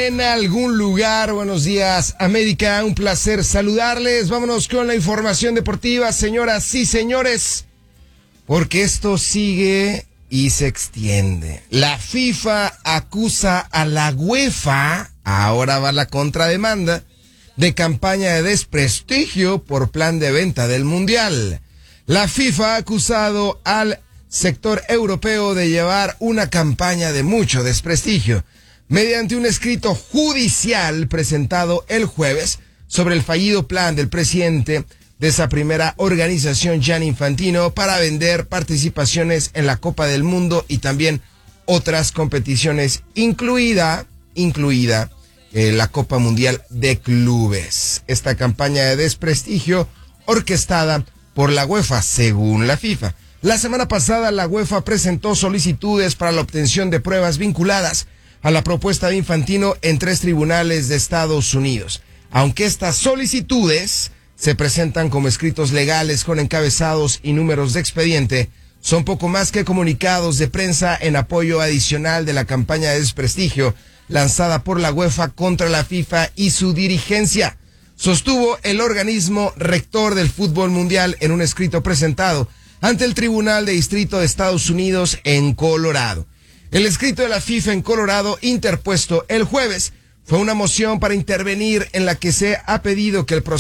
en algún lugar. Buenos días, América. Un placer saludarles. Vámonos con la información deportiva, señoras y señores, porque esto sigue y se extiende. La FIFA acusa a la UEFA, ahora va la contrademanda, de campaña de desprestigio por plan de venta del Mundial. La FIFA ha acusado al sector europeo de llevar una campaña de mucho desprestigio mediante un escrito judicial presentado el jueves sobre el fallido plan del presidente de esa primera organización, Gianni Infantino, para vender participaciones en la Copa del Mundo y también otras competiciones, incluida la Copa Mundial de Clubes. Esta campaña de desprestigio orquestada por la UEFA, según la FIFA. La semana pasada, la UEFA presentó solicitudes para la obtención de pruebas vinculadas a la propuesta de Infantino en 3 tribunales de Estados Unidos. Aunque estas solicitudes se presentan como escritos legales con encabezados y números de expediente, son poco más que comunicados de prensa en apoyo adicional de la campaña de desprestigio lanzada por la UEFA contra la FIFA y su dirigencia, sostuvo el organismo rector del fútbol mundial en un escrito presentado ante el Tribunal de Distrito de Estados Unidos en Colorado. El escrito de la FIFA en Colorado, interpuesto el jueves, fue una moción para intervenir en la que se ha pedido que el proceso